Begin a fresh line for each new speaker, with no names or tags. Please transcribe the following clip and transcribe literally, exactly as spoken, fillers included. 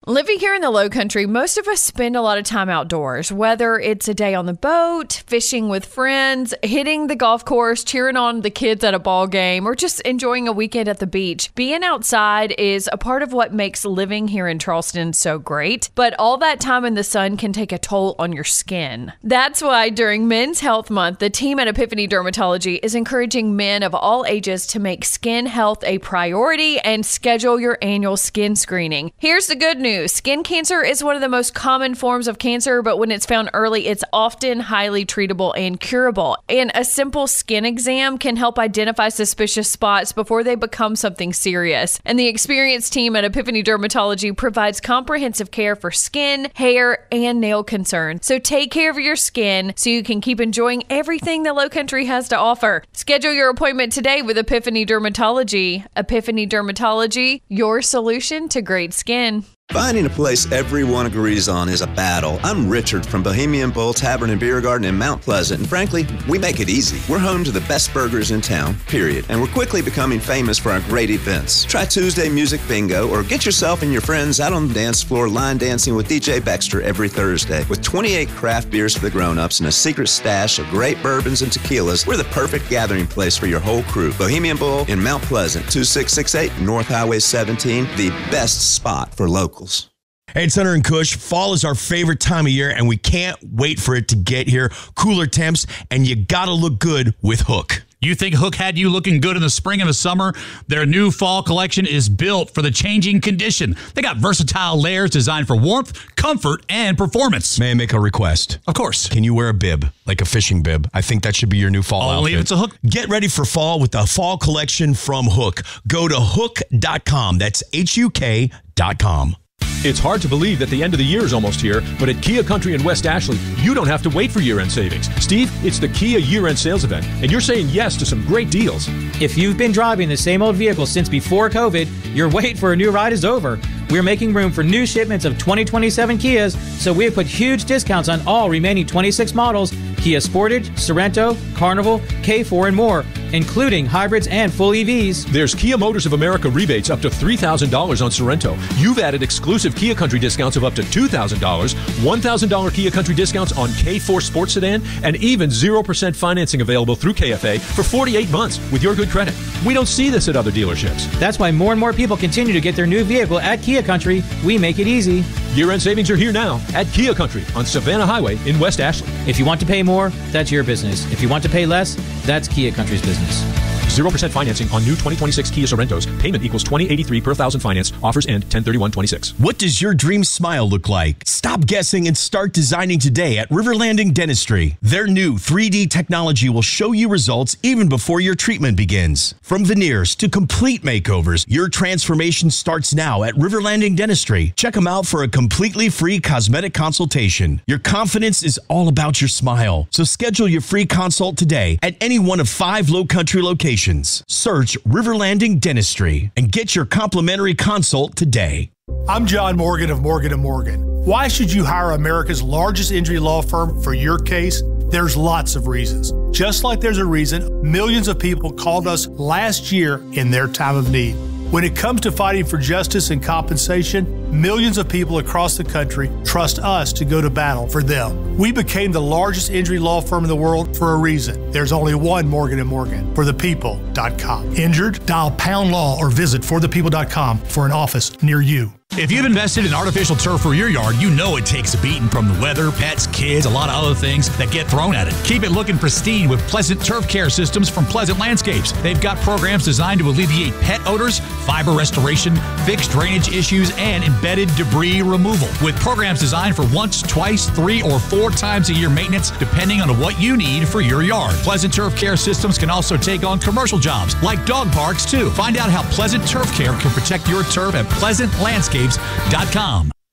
Living here in the Low Country, most of us spend a lot of time outdoors, whether it's a day on the boat, fishing with friends, hitting the golf course, cheering on the kids at a ball game, or just enjoying a weekend at the beach. Being outside is a part of what makes living here in Charleston so great, but all that time in the sun can take a toll on your skin. That's why during Men's Health Month, the team at Epiphany Dermatology is encouraging men of all ages to make skin health a priority and schedule your annual skin screening. Here's the good news. Skin cancer is one of the most common forms of cancer, but when it's found early, it's often highly treatable and curable. And a simple skin exam can help identify suspicious spots before they become something serious. And the experienced team at Epiphany Dermatology provides comprehensive care for skin, hair, and nail concerns. So take care of your skin so you can keep enjoying everything the Low Country has to offer. Schedule your appointment today with Epiphany Dermatology. Epiphany Dermatology, your solution to great skin.
Finding a place everyone agrees on is a battle. I'm Richard from Bohemian Bull Tavern and Beer Garden in Mount Pleasant, and frankly, we make it easy. We're home to the best burgers in town, period, and we're quickly becoming famous for our great events. Try Tuesday Music Bingo, or get yourself and your friends out on the dance floor line dancing with D J Baxter every Thursday. With twenty-eight craft beers for the grown-ups and a secret stash of great bourbons and tequilas, we're the perfect gathering place for your whole crew. Bohemian Bull in Mount Pleasant, two six six eight North Highway seventeen, the best spot for locals.
Hey, it's Hunter and Kush. Fall is our favorite time of year, and we can't wait for it to get here. Cooler temps, and you gotta look good with Hook.
You think Hook had you looking good in the spring and the summer? Their new fall collection is built for the changing condition. They got versatile layers designed for warmth, comfort, and performance.
May I make a request?
Of course.
Can you wear a bib, like a fishing bib? I think that should be your new fall
Only
outfit.
if it's a Hook.
Get ready for fall with the fall collection from Hook. Go to hook dot com. That's H U K dot com.
It's hard to believe that the end of the year is almost here, but at Kia Country in West Ashley, you don't have to wait for year-end savings. Steve, it's the Kia year-end sales event, and you're saying yes to some great deals.
If you've been driving the same old vehicle since before COVID, your wait for a new ride is over. We're making room for new shipments of twenty twenty-seven Kias, so we have put huge discounts on all remaining twenty-six models, Kia Sportage, Sorento, Carnival, K four, and more, including hybrids and full E Vs.
There's Kia Motors of America rebates up to three thousand dollars on Sorento. You've added exclusive Kia Country discounts of up to two thousand dollars, one thousand dollars Kia Country discounts on K four Sports Sedan, and even zero percent financing available through K F A for forty-eight months with your good credit. We don't see this at other dealerships.
That's why more and more people continue to get their new vehicle at Kia Country. We make it easy.
Year-end savings are here now at Kia Country on Savannah Highway in West Ashley.
If you want to pay more, that's your business. If you want to pay less, that's Kia Country's business.
zero percent financing on new twenty twenty-six Kia Sorentos. Payment equals twenty eighty-three per thousand finance. Offers end ten thirty-one twenty-six.
What does your dream smile look like? Stop guessing and start designing today at River Landing Dentistry. Their new three D technology will show you results even before your treatment begins. From veneers to complete makeovers, your transformation starts now at River Landing Dentistry. Check them out for a completely free cosmetic consultation. Your confidence is all about your smile, so schedule your free consult today at any one of five Low Country locations. Search River Landing Dentistry and get your complimentary consult today.
I'm John Morgan of Morgan and Morgan. Why should you hire America's largest injury law firm for your case? There's lots of reasons. Just like there's a reason millions of people called us last year in their time of need. When it comes to fighting for justice and compensation, millions of people across the country trust us to go to battle for them. We became the largest injury law firm in the world for a reason. There's only one Morgan and Morgan, for the people dot com. Injured? Dial pound law or visit for the people dot com for an office near you.
If you've invested in artificial turf for your yard, you know it takes a beating from the weather, pets, kids, a lot of other things that get thrown at it. Keep it looking pristine with Pleasant Turf Care Systems from Pleasant Landscapes. They've got programs designed to alleviate pet odors, fiber restoration, fixed drainage issues, and embedded debris removal. With programs designed for once, twice, three, or four times a year maintenance, depending on what you need for your yard. Pleasant Turf Care Systems can also take on commercial jobs, like dog parks, too. Find out how Pleasant Turf Care can protect your turf at pleasant landscapes dot com.